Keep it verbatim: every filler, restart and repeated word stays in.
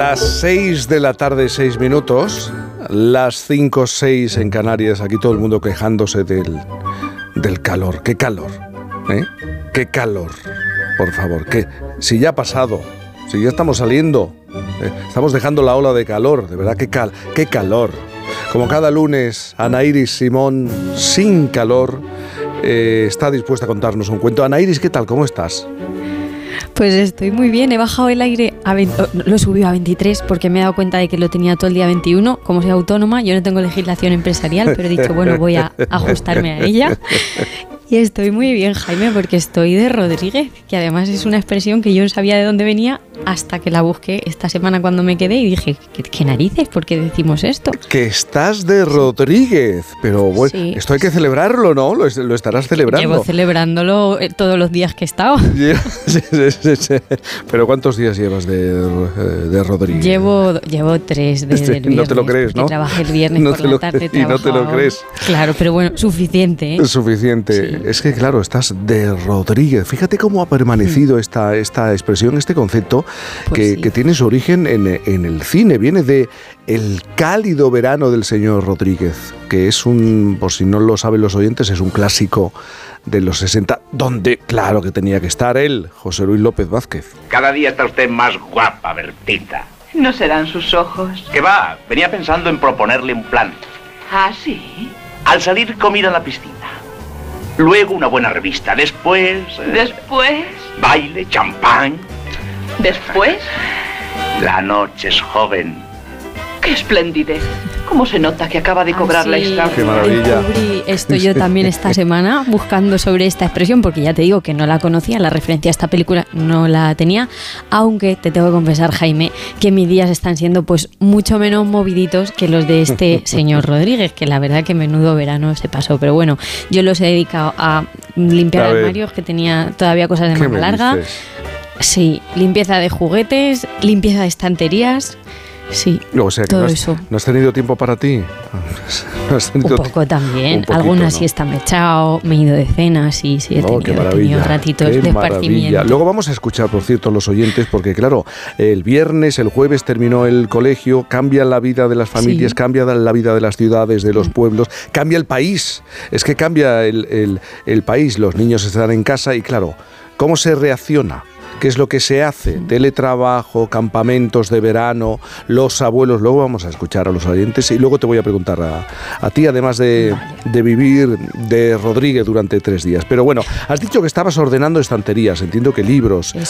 Las seis de la tarde, seis minutos, las cinco, seis en Canarias, aquí todo el mundo quejándose del, del calor. ¿Qué calor? ¿Eh? ¿Qué calor? Por favor, ¿qué? Si ya ha pasado, si ya estamos saliendo, ¿eh? Estamos dejando la ola de calor, de verdad, qué, cal, qué calor. Como cada lunes, Ana Iris Simón, sin calor, eh, está dispuesta a contarnos un cuento. Ana Iris, ¿qué tal? ¿Cómo estás? Pues estoy muy bien, he bajado el aire, a veinte, lo he subido a veintitrés porque me he dado cuenta de que lo tenía todo el día veintiuno, como soy autónoma, yo no tengo legislación empresarial, pero he dicho, bueno, voy a ajustarme a ella. Y estoy muy bien, Jaime, porque estoy de Rodríguez, que además es una expresión que yo no sabía de dónde venía hasta que la busqué esta semana cuando me quedé y dije, ¿qué, qué narices? ¿Por qué decimos esto? Que estás de Rodríguez, pero bueno, sí, esto hay que celebrarlo, ¿no? Lo, lo estarás celebrando. Llevo celebrándolo todos los días que he estado. Sí, sí, sí, sí. Pero ¿cuántos días llevas de, de Rodríguez? Llevo, llevo tres desde el viernes. No te lo crees, ¿no? Trabajé el viernes no por la lo, tarde. Y no te lo crees. Claro, pero bueno, suficiente, ¿eh? Suficiente. Sí. Es que, claro, estás de Rodríguez. Fíjate cómo ha permanecido mm. esta, esta expresión, este concepto, pues que, sí. que tiene su origen en, en el cine. Viene de El cálido verano del señor Rodríguez, que es un, por si no lo saben los oyentes, es un clásico de los sesenta, donde, claro que tenía que estar él, José Luis López Vázquez. Cada día está usted más guapa, Bertita. ¿No serán sus ojos? ¿Qué va? Venía pensando en proponerle un plan. ¿Ah, sí? Al salir, comida en la piscina. Luego una buena revista. Después... Eh, ¿Después? Baile, champán. ¿Después? La noche es joven. ¡Qué esplendidez! ¿Cómo se nota que acaba de cobrar sí, la estancia? ¡Qué maravilla! Descubrí esto yo también esta semana buscando sobre esta expresión, porque ya te digo que no la conocía, la referencia a esta película no la tenía, aunque te tengo que confesar, Jaime, que mis días están siendo pues mucho menos moviditos que los de este señor Rodríguez, que la verdad que menudo verano se pasó, pero bueno, yo los he dedicado a limpiar a armarios, que tenía todavía cosas de manga larga. Dices? Sí, limpieza de juguetes, limpieza de estanterías. Sí, o sea, que todo no has, eso. ¿No has tenido tiempo para ti? ¿No has un poco también. Un poquito, algunas ¿no? siesta me he echado, me he ido de cena, sí, sí, he, oh, tenido, he tenido ratitos de esparcimiento. Luego vamos a escuchar, por cierto, los oyentes, porque claro, el viernes, el jueves terminó el colegio, cambia la vida de las familias, sí. cambia la vida de las ciudades, de los mm. pueblos, cambia el país. Es que cambia el, el, el país, los niños están en casa y claro, ¿cómo se reacciona? ¿Qué es lo que se hace? Teletrabajo, campamentos de verano, los abuelos. Luego vamos a escuchar a los oyentes y luego te voy a preguntar a, a ti, además de, de vivir de Rodríguez durante tres días. Pero bueno, has dicho que estabas ordenando estanterías. Entiendo que libros,